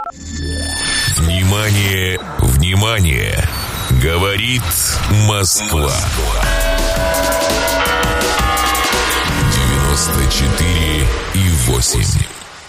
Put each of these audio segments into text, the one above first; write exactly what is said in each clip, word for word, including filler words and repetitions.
Внимание, внимание! Говорит Москва. девяносто четыре и восемь.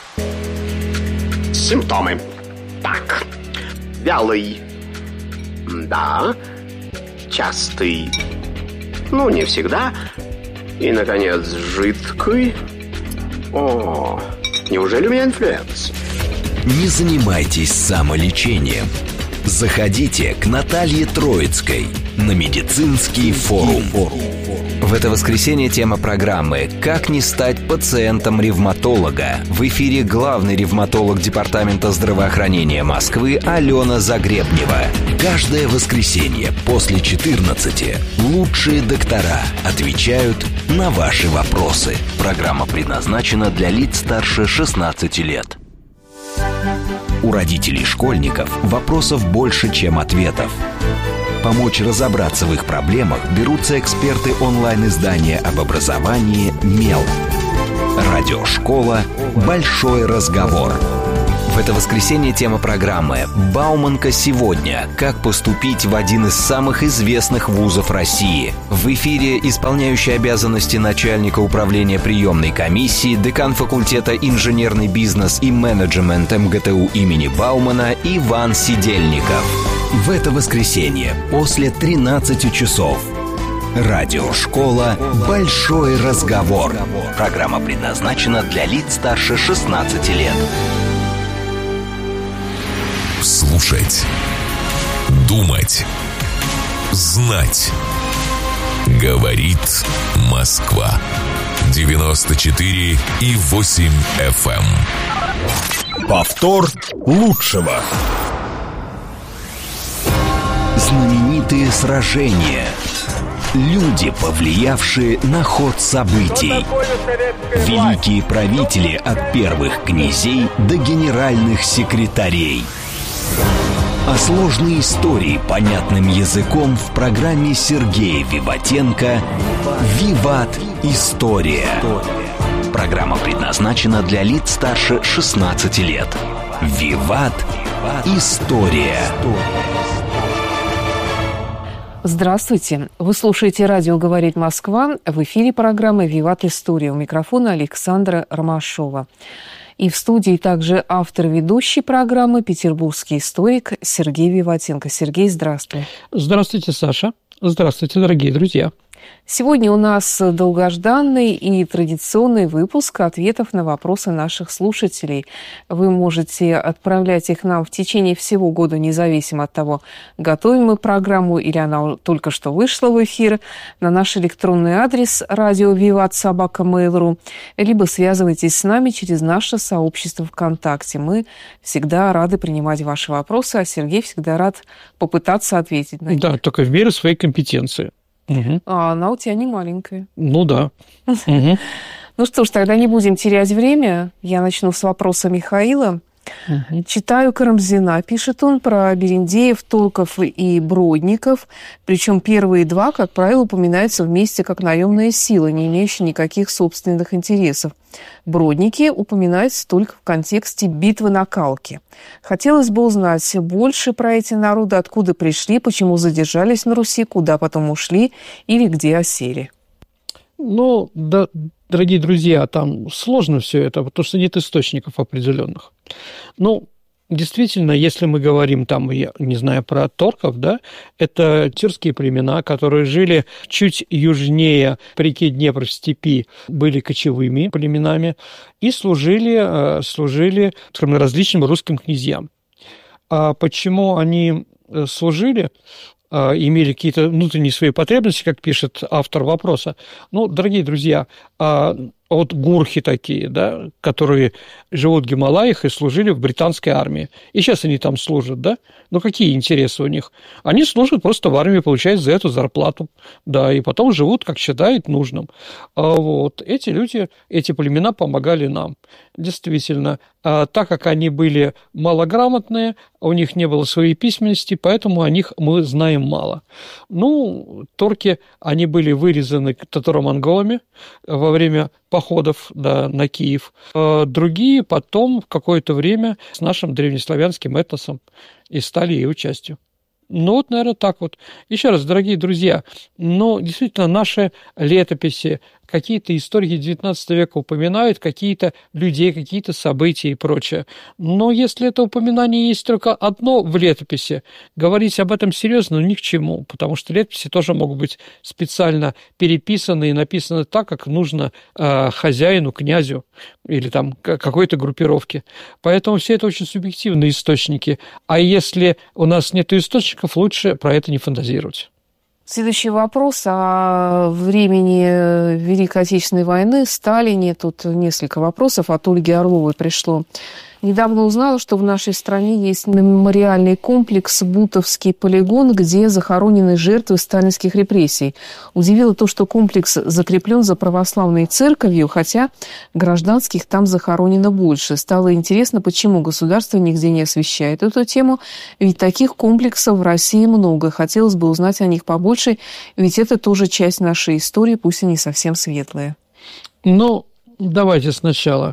Симптомы. Так. Вялый. Да. Частый. Ну, не всегда. И, наконец, жидкий. О, неужели у меня инфлюенс? Не занимайтесь самолечением. Заходите к Наталье Троицкой на медицинский форум. В это воскресенье тема программы «Как не стать пациентом ревматолога». В эфире главный ревматолог Департамента здравоохранения Москвы Алена Загребнева. Каждое воскресенье после четырнадцати лучшие доктора отвечают на ваши вопросы. Программа предназначена для лиц старше шестнадцати лет. У родителей школьников вопросов больше, чем ответов. Помочь разобраться в их проблемах берутся эксперты онлайн-издания об образовании «Мел». Радиошкола «Большой разговор». В это воскресенье тема программы «Бауманка сегодня. Как поступить в один из самых известных вузов России». В эфире исполняющий обязанности начальника управления приемной комиссии, декан факультета инженерный бизнес и менеджмент эм гэ тэ у имени Баумана Иван Сидельников. В это воскресенье после тринадцати часов. Радиошкола «Большой разговор». Программа предназначена для лиц старше шестнадцати лет. Слушать, думать, знать. Говорит Москва. девяносто четыре и восемь эф эм. Повтор лучшего. Знаменитые сражения. Люди, повлиявшие на ход событий. Великие правители от первых князей до генеральных секретарей. А сложные истории понятным языком в программе Сергея Виватенко «Виват. История». Программа предназначена для лиц старше шестнадцати лет. «Виват. История». Здравствуйте. Вы слушаете радио «Говорит Москва». В эфире программы «Виват. История». У микрофона Александра Ромашова. И в студии также автор-ведущей программы, петербургский историк Сергей Виватенко. Сергей, здравствуй. Здравствуйте, Саша. Здравствуйте, дорогие друзья. Сегодня у нас долгожданный и традиционный выпуск ответов на вопросы наших слушателей. Вы можете отправлять их нам в течение всего года, независимо от того, готовим мы программу или она только что вышла в эфир, на наш электронный адрес радио виват собака мейл точка ру, либо связывайтесь с нами через наше сообщество ВКонтакте. Мы всегда рады принимать ваши вопросы, а Сергей всегда рад попытаться ответить на них. Да, только в меру своей компетенции. Угу. А она у тебя не маленькая. Ну да. Угу. Ну что ж, тогда не будем терять время. Я начну с вопроса Михаила. Угу. Читаю Карамзина. Пишет он про Берендеев, Толков и Бродников. Причем первые два, как правило, упоминаются вместе как наемная сила, не имеющая никаких собственных интересов. Бродники упоминаются только в контексте битвы на Калке. Хотелось бы узнать больше про эти народы, откуда пришли, почему задержались на Руси, куда потом ушли или где осели. Ну, да, дорогие друзья, там сложно все это, потому что нет источников определенных. Ну, действительно, если мы говорим там, я не знаю, про торков, да, это тюркские племена, которые жили чуть южнее по реке Днепр в степи, были кочевыми племенами и служили, служили скажем, различным русским князьям. А почему они служили? Имели какие-то внутренние свои потребности, как пишет автор вопроса. Ну, дорогие друзья, вот гурхи такие, да, которые живут в Гималаях и служили в британской армии. И сейчас они там служат, да? Ну, какие интересы у них? Они служат просто в армии, получают за эту зарплату, да, и потом живут, как считают нужным. А вот эти люди, эти племена помогали нам. Действительно, так как они были малограмотные, у них не было своей письменности, поэтому о них мы знаем мало. Ну, торки, они были вырезаны татаро-монголами во время походов, да, на Киев. А другие потом в какое-то время с нашим древнеславянским этносом и стали его частью. Ну вот, наверное, так вот. Еще раз, дорогие друзья, ну, действительно, наши летописи, какие-то историки девятнадцатого века упоминают какие-то людей, какие-то события и прочее. Но если это упоминание есть только одно в летописи, говорить об этом серьезно, ну, ни к чему, потому что летописи тоже могут быть специально переписаны и написаны так, как нужно э, хозяину, князю или там какой-то группировке. Поэтому все это очень субъективные источники. А если у нас нет источников, лучше про это не фантазировать. Следующий вопрос о времени Великой Отечественной войны, Сталине. Тут несколько вопросов от Ольги Орловой пришло. Недавно узнала, что в нашей стране есть мемориальный комплекс «Бутовский полигон», где захоронены жертвы сталинских репрессий. Удивило то, что комплекс закреплен за православной церковью, хотя гражданских там захоронено больше. Стало интересно, почему государство нигде не освещает эту тему, ведь таких комплексов в России много. Хотелось бы узнать о них побольше, ведь это тоже часть нашей истории, пусть и не совсем светлая. Ну, давайте сначала.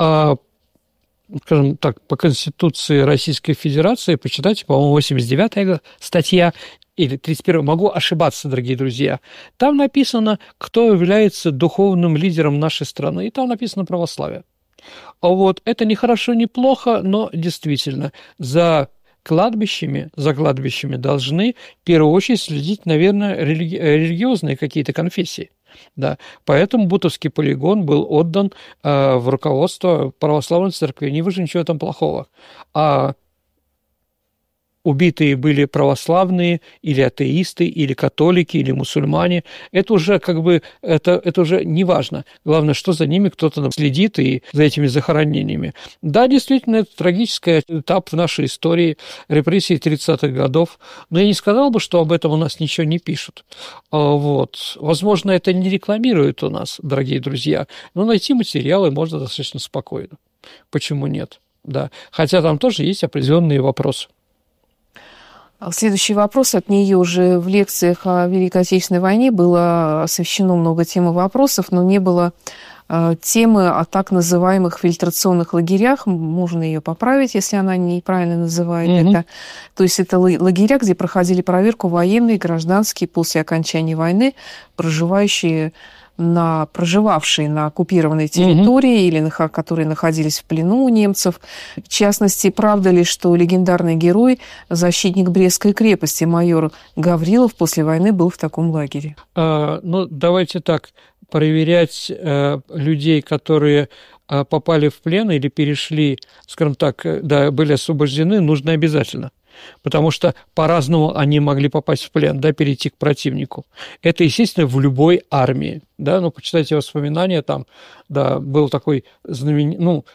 Скажем так, по Конституции Российской Федерации, почитайте, по-моему, восемьдесят девятая статья или тридцать первая, могу ошибаться, дорогие друзья. Там написано, кто является духовным лидером нашей страны, и там написано православие. Вот, это не хорошо, не плохо, но действительно, за кладбищами, за кладбищами должны в первую очередь следить, наверное, религи- религиозные какие-то конфессии. Да, поэтому Бутовский полигон был отдан э, в руководство православной церкви. Не вижу ничего там плохого. А убитые были православные, или атеисты, или католики, или мусульмане. Это уже как бы, это, это уже не важно. Главное, что за ними кто-то следит и за этими захоронениями. Да, действительно, это трагический этап в нашей истории, репрессии тридцатых годов. Но я не сказал бы, что об этом у нас ничего не пишут. Вот. Возможно, это не рекламируют у нас, дорогие друзья, но найти материалы можно достаточно спокойно. Почему нет? Да. Хотя там тоже есть определенные вопросы. Следующий вопрос от нее уже в лекциях о Великой Отечественной войне было освещено много тем и вопросов, но не было э, темы о так называемых фильтрационных лагерях. Можно ее поправить, если она неправильно называет mm-hmm. это. То есть это лагеря, где проходили проверку военные, гражданские после окончания войны, проживающие на проживавшие на оккупированной территории mm-hmm. или на, которые находились в плену у немцев. В частности, правда ли, что легендарный герой, защитник Брестской крепости, майор Гаврилов, после войны был в таком лагере? А, ну, давайте так, проверять а, людей, которые а, попали в плен или перешли, скажем так, да, были освобождены, нужно обязательно. Потому что по-разному они могли попасть в плен, да, перейти к противнику. Это, естественно, в любой армии, да, ну, почитайте воспоминания, там, да, был такой знаменитый, ну,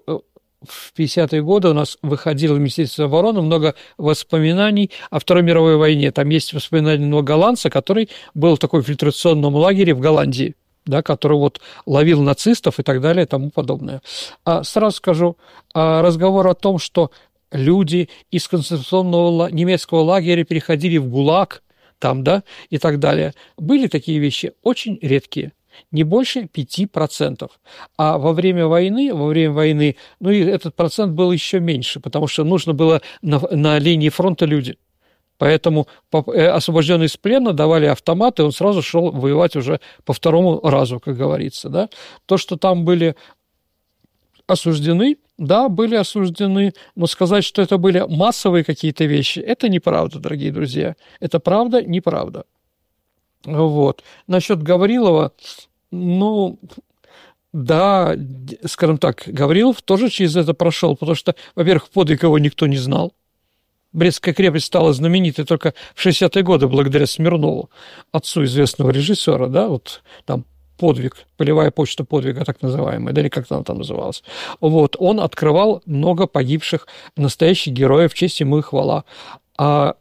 в пятидесятые годы у нас выходило Министерство обороны, много воспоминаний о Второй мировой войне, там есть воспоминания одного голландца, который был в таком фильтрационном лагере в Голландии, да, который вот ловил нацистов и так далее и тому подобное. А сразу скажу, разговор о том, что люди из концентрационного немецкого лагеря переходили в ГУЛАГ, там, да, и так далее. Были такие вещи очень редкие, не больше пяти процентов. А во время войны, во время войны, ну, и этот процент был еще меньше, потому что нужно было на, на линии фронта люди. Поэтому освобожденный из плена давали автомат, и он сразу шел воевать уже по второму разу, как говорится, да. То, что там были осуждены, да, были осуждены, но сказать, что это были массовые какие-то вещи, это неправда, дорогие друзья. Это правда, неправда. Вот. Насчет Гаврилова, ну, да, скажем так, Гаврилов тоже через это прошел, потому что, во-первых, подвиг его никто не знал. Брестская крепость стала знаменитой только в шестидесятые годы благодаря Смирнову, отцу известного режиссера, да, вот там подвиг, полевая почта подвига, так называемая, да, или как она там называлась. Вот, он открывал много погибших настоящих героев, честь ему и хвала. А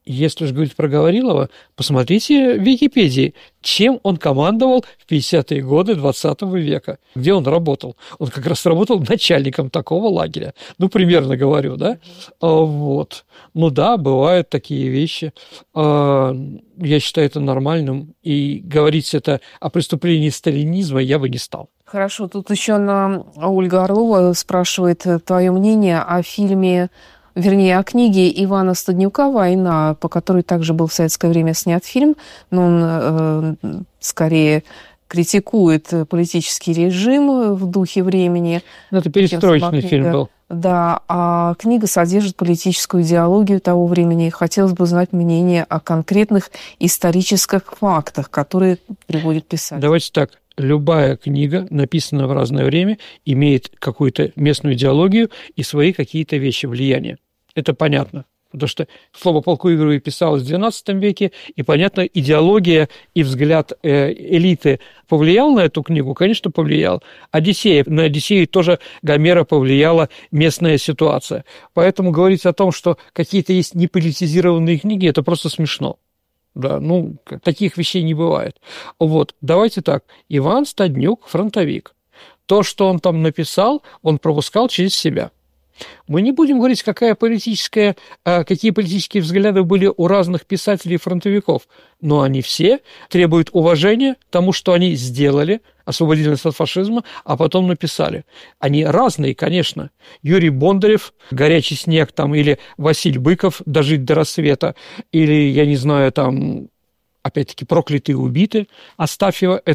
если уж говорить про Говорилова, посмотрите в Википедии, чем он командовал в пятидесятые годы двадцатого века, где он работал. Он как раз работал начальником такого лагеря. Ну, примерно говорю, да? Вот. Ну да, бывают такие вещи. Я считаю это нормальным. И говорить это о преступлении сталинизма я бы не стал. Хорошо, тут еще на Ольга Орлова спрашивает твое мнение о фильме, вернее, о книге Ивана Стаднюка «Война», по которой также был в советское время снят фильм, но он э, скорее критикует политический режим в духе времени. Это перестроечный фильм был. Да, а книга содержит политическую идеологию того времени. И хотелось бы узнать мнение о конкретных исторических фактах, которые приводит писатель. Давайте так. Любая книга, написанная в разное время, имеет какую-то местную идеологию и свои какие-то вещи, влияния. Это понятно. Потому что слово «полку Игоревой» писалось в двенадцатом веке, и, понятно, идеология и взгляд элиты повлиял на эту книгу? Конечно, повлиял. Одиссея. На Одиссею тоже Гомера повлияла местная ситуация. Поэтому говорить о том, что какие-то есть неполитизированные книги, это просто смешно. Да, ну, таких вещей не бывает. Вот, давайте так. Иван Стаднюк – фронтовик. То, что он там написал, он пропускал через себя. Мы не будем говорить, какая политическая, какие политические взгляды были у разных писателей и фронтовиков, но они все требуют уважения тому, что они сделали, освободили нас от фашизма, а потом написали. Они разные, конечно. Юрий Бондарев, «Горячий снег», там, или Василий Быков, «Дожить до рассвета», или, я не знаю, там, опять-таки, «Проклятые убиты» Астафьева.